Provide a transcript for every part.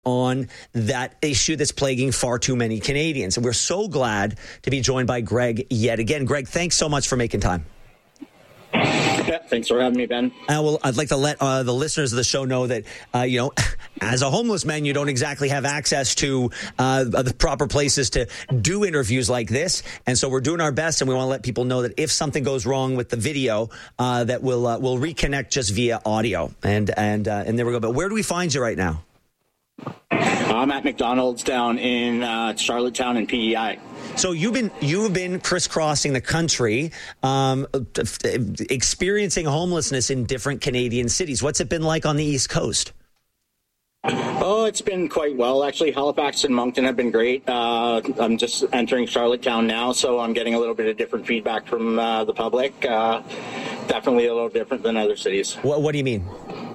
on that issue that's plaguing far too many Canadians. And we're so glad to be joined by Greg yet again. Greg, thanks so much for making time. Yeah, thanks for having me, Ben. Well, I'd like to let the listeners of the show know that, as a homeless man, you don't exactly have access to the proper places to do interviews like this. And so we're doing our best, and we want to let people know that if something goes wrong with the video, that we'll reconnect just via audio. And there we go. But where do we find you right now? I'm at McDonald's down in Charlottetown and PEI. So you've been crisscrossing the country, experiencing homelessness in different Canadian cities. What's it been like on the East Coast? Oh, it's been quite well, actually. Halifax and Moncton have been great. I'm just entering Charlottetown now, so I'm getting a little bit of different feedback from the public. Definitely a little different than other cities. What do you mean?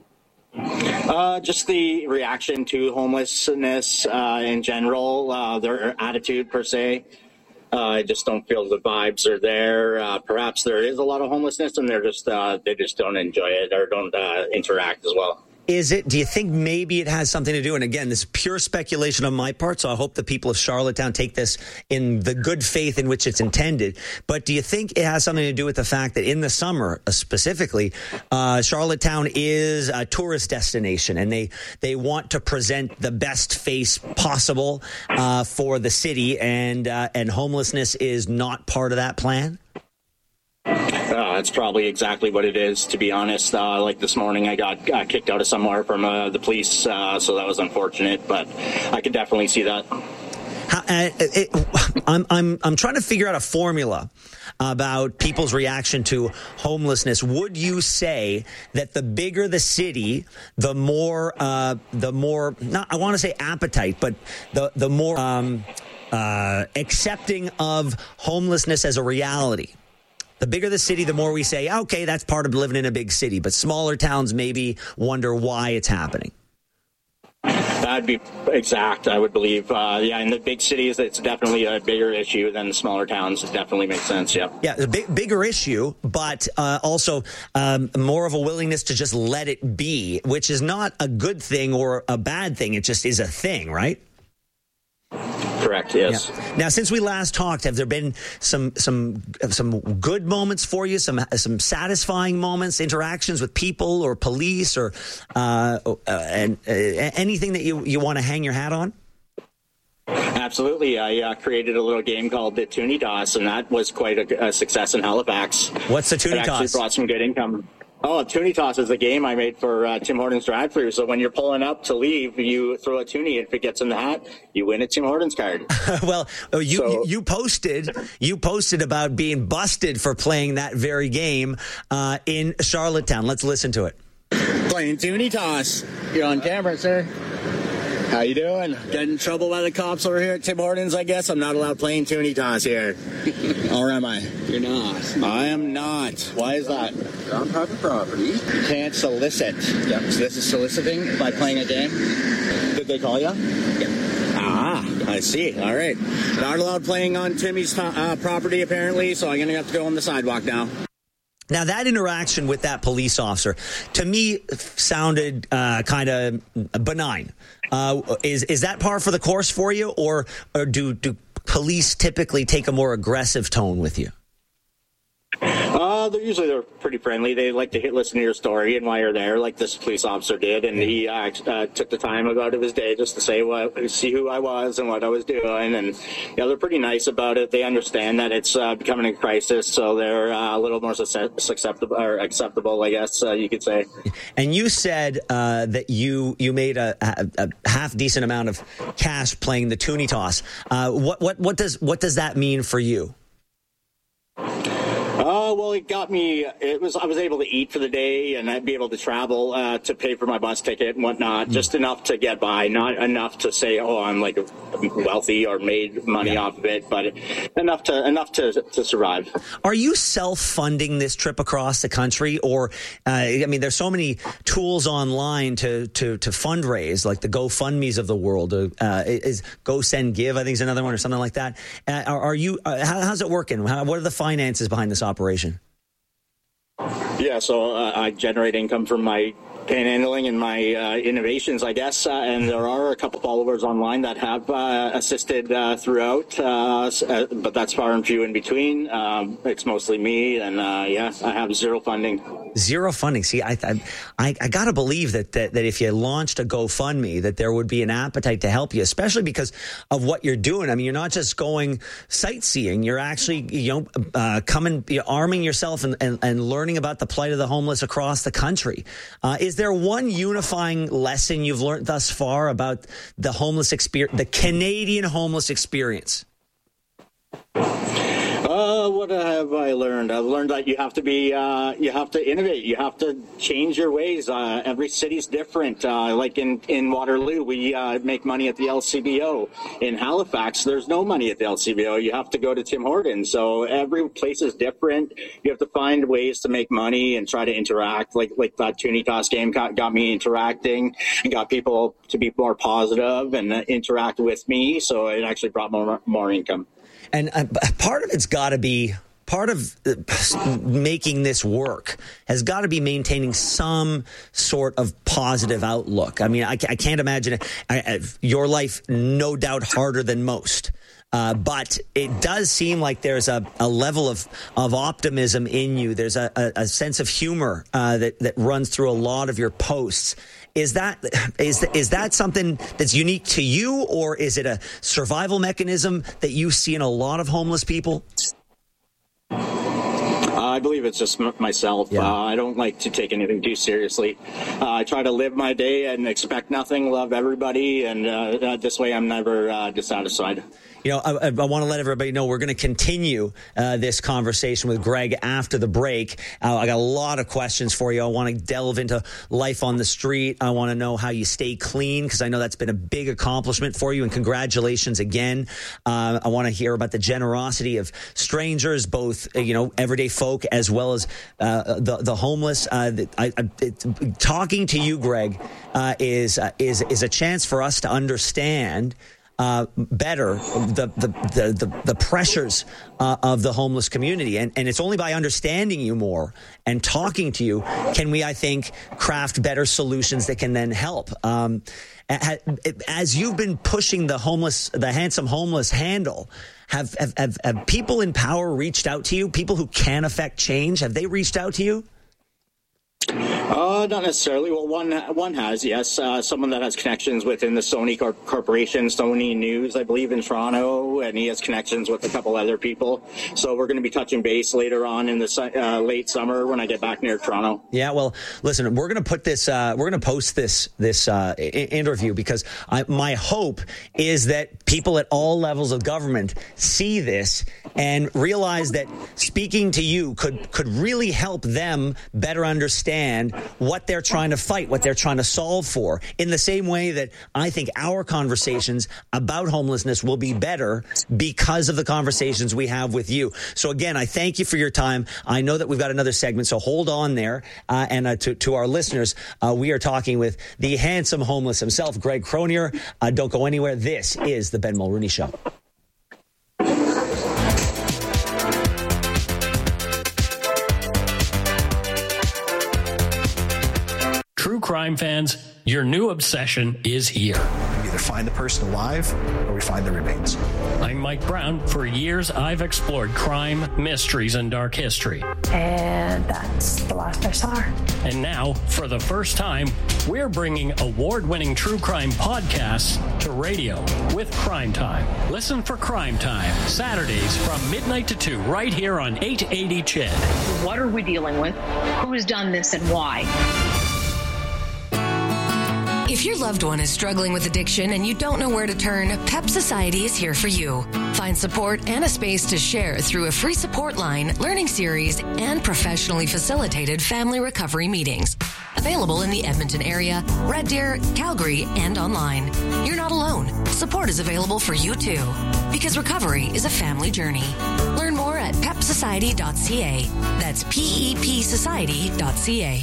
Just the reaction to homelessness in general, their attitude per se. I just don't feel the vibes are there. Perhaps there is a lot of homelessness, and they just don't enjoy it or don't interact as well. Do you think maybe it has something to do, and again, this is pure speculation on my part, so I hope the people of Charlottetown take this in the good faith in which it's intended, but do you think it has something to do with the fact that in the summer, specifically, Charlottetown is a tourist destination, and they want to present the best face possible for the city, and homelessness is not part of that plan? That's probably exactly what it is, to be honest. Like this morning, I got kicked out of somewhere from the police, so that was unfortunate, but I could definitely see that. I'm trying to figure out a formula about people's reaction to homelessness. Would you say that the bigger the city, the more, not I want to say appetite, but the more accepting of homelessness as a reality? The bigger the city, the more we say, okay, that's part of living in a big city. But smaller towns maybe wonder why it's happening. That'd be exact, I would believe. In the big cities, it's definitely a bigger issue than the smaller towns. It definitely makes sense, yeah. Yeah, a bigger issue, but also more of a willingness to just let it be, which is not a good thing or a bad thing. It just is a thing, right? Correct, yes. Yeah. Now, since we last talked, have there been some good moments for you, some satisfying moments, interactions with people or police or anything that you want to hang your hat on? Absolutely. I created a little game called the Toonie Toss, and that was quite a success in Halifax. What's the Toonie Toss? It actually brought some good income. Oh, Toonie Toss is a game I made for Tim Hortons drive-thru. So when you're pulling up to leave, you throw a toonie. If it gets in the hat, you win a Tim Hortons card. Well, you posted about being busted for playing that very game in Charlottetown. Let's listen to it. Playing Toonie Toss. You're on camera, sir. How you doing? Getting in trouble by the cops over here at Tim Hortons, I guess? I'm not allowed playing Toonie Toss here. Or am I? You're not. I am not. Why is that? You're on private property. You can't solicit. Yep. So this is soliciting by playing a game? Did they call you? Yep. I see. All right. Not allowed playing on Timmy's property, apparently, so I'm going to have to go on the sidewalk now. Now, that interaction with that police officer, to me, sounded kind of benign. Is that par for the course for you, or do police typically take a more aggressive tone with you? They're pretty friendly. They like to listen to your story and why you're there, like this police officer did, and he took the time out of his day just to see who I was and what I was doing, and they're pretty nice about it. They understand that it's becoming a crisis, so they're a little more acceptable, I guess you could say. And you said that you made a half decent amount of cash playing the Toonie Toss. What does that mean for you? Well, it got me. I was able to eat for the day, and I'd be able to travel to pay for my bus ticket and whatnot, just enough to get by, not enough to say, oh, I'm like wealthy or made money off of it, but enough to survive. Are you self-funding this trip across the country, or there's so many tools online to fundraise, like the GoFundMe's of the world. Is Go Send Give, I think, is another one, or something like that. Are you? How's it working? What are the finances behind this operation? Yeah, so I generate income from my panhandling and my innovations, I guess. And there are a couple followers online that have assisted throughout, but that's far and few in between. It's mostly me, and I have zero funding. Zero funding. See, I got to believe that if you launched a GoFundMe, that there would be an appetite to help you, especially because of what you're doing. I mean, you're not just going sightseeing. You're actually, arming yourself and learning about the plight of the homeless across the country. Is there one unifying lesson you've learned thus far about the homeless experience, the Canadian homeless experience? What have I learned? I've learned that you have to innovate. You have to change your ways. Every city's different. Like in Waterloo, we make money at the LCBO. In Halifax, there's no money at the LCBO. You have to go to Tim Hortons. So every place is different. You have to find ways to make money and try to interact. Like that Toonie Toss game got me interacting and got people to be more positive and interact with me. So it actually brought more income. And part of it's got to be, part of making this work has got to be maintaining some sort of positive outlook. I mean, I can't imagine your life, no doubt harder than most. But it does seem like there's a level of optimism in you. There's a sense of humor that runs through a lot of your posts. Is that something that's unique to you, or is it a survival mechanism that you see in a lot of homeless people? I believe it's just myself. Yeah. I don't like to take anything too seriously. I try to live my day and expect nothing, love everybody, and this way I'm never dissatisfied. You know, I want to let everybody know we're going to continue this conversation with Greg after the break. I got a lot of questions for you. I want to delve into life on the street. I want to know how you stay clean, because I know that's been a big accomplishment for you, and congratulations again. I want to hear about the generosity of strangers, both, everyday folk as well as the homeless. Talking to you, Greg, is a chance for us to understand better the pressures of the homeless community, and it's only by understanding you more and talking to you can we, I think, craft better solutions that can then help. As you've been pushing the Handsome Homeless handle, have people in power reached out to you? People who can affect change, have they reached out to you? Not necessarily. Well, one has, yes. Someone that has connections within the Sony Corporation, Sony News, I believe, in Toronto, and he has connections with a couple other people. So we're going to be touching base later on in the late summer when I get back near Toronto. Yeah, well, listen, we're going to put this, we're going to post this interview, because my hope is that people at all levels of government see this and realize that speaking to you could really help them better understand what they're trying to fight, what they're trying to solve for, in the same way that I think our conversations about homelessness will be better because of the conversations we have with you. So again, I thank you for your time. I know that we've got another segment, so hold on there. And to our listeners, we are talking with the handsome homeless himself, Greg Cronier. Don't go anywhere. This is the Ben Mulrooney Show. True crime fans, your new obsession is here. We either find the person alive or we find their remains. I'm Mike Brown. For years, I've explored crime, mysteries, and dark history. And that's the last I saw her. And now, for the first time, we're bringing award-winning true crime podcasts to radio with Crime Time. Listen for Crime Time, Saturdays from midnight to 2, right here on 880 CHED. What are we dealing with? Who's done this and why? If your loved one is struggling with addiction and you don't know where to turn, PEP Society is here for you. Find support and a space to share through a free support line, learning series, and professionally facilitated family recovery meetings. Available in the Edmonton area, Red Deer, Calgary, and online. You're not alone. Support is available for you too. Because recovery is a family journey. Learn more at pepsociety.ca. That's PEPsociety.ca.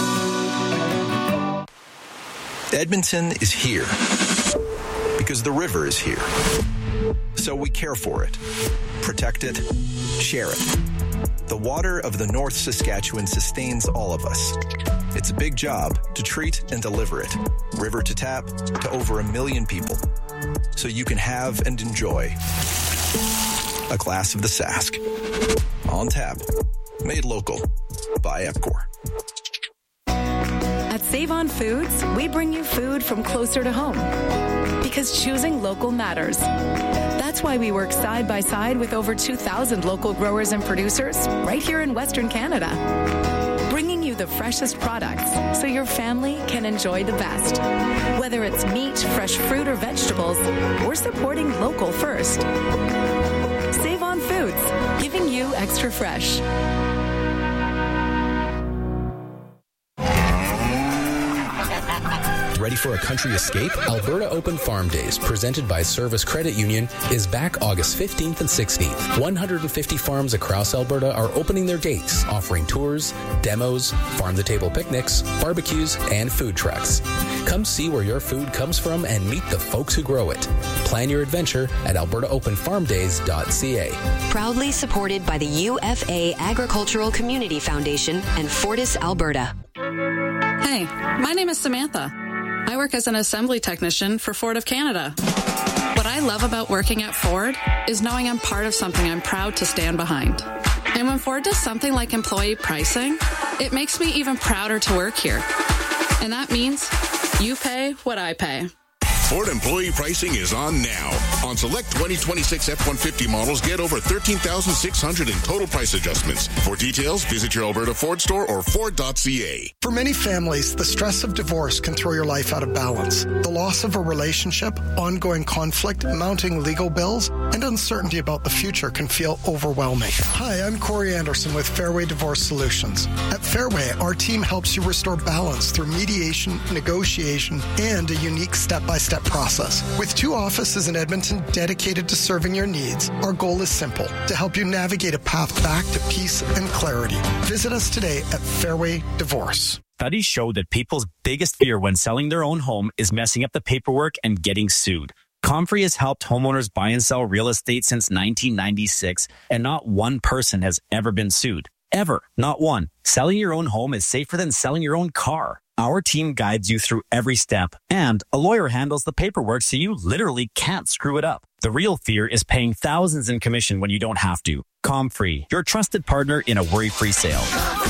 Edmonton is here because the river is here. So we care for it, protect it, share it. The water of the North Saskatchewan sustains all of us. It's a big job to treat and deliver it, river to tap, to over 1 million people, so you can have and enjoy a glass of the Sask. On tap, made local by Epcor. At Save On Foods, we bring you food from closer to home. Because choosing local matters. That's why we work side by side with over 2,000 local growers and producers right here in Western Canada. Bringing you the freshest products so your family can enjoy the best. Whether it's meat, fresh fruit, or vegetables, we're supporting local first. Save On Foods, giving you extra fresh. Ready for a country escape? Alberta Open Farm Days, presented by Service Credit Union, is back August 15th and 16th. 150 farms across Alberta are opening their gates, offering tours, demos, farm-to-table picnics, barbecues, and food trucks. Come see where your food comes from and meet the folks who grow it. Plan your adventure at albertaopenfarmdays.ca. Proudly supported by the UFA Agricultural Community Foundation and Fortis, Alberta. Hey, my name is Samantha. I work as an assembly technician for Ford of Canada. What I love about working at Ford is knowing I'm part of something I'm proud to stand behind. And when Ford does something like employee pricing, it makes me even prouder to work here. And that means you pay what I pay. Ford employee pricing is on now. On select 2026 F-150 models, get over $13,600 in total price adjustments. For details, visit your Alberta Ford store or Ford.ca. For many families, the stress of divorce can throw your life out of balance. The loss of a relationship, ongoing conflict, mounting legal bills, and uncertainty about the future can feel overwhelming. Hi, I'm Corey Anderson with Fairway Divorce Solutions. At Fairway, our team helps you restore balance through mediation, negotiation, and a unique step-by-step process. With 2 offices in Edmonton dedicated to serving your needs, our goal is simple: to help you navigate a path back to peace and clarity. Visit us today at Fairway Divorce. Studies show that people's biggest fear when selling their own home is messing up the paperwork and getting sued. Comfrey has helped homeowners buy and sell real estate since 1996, and not one person has ever been sued. Ever. Not one. Selling your own home is safer than selling your own car. Our team guides you through every step, and a lawyer handles the paperwork so you literally can't screw it up. The real fear is paying thousands in commission when you don't have to. Comfrey, your trusted partner in a worry-free sale.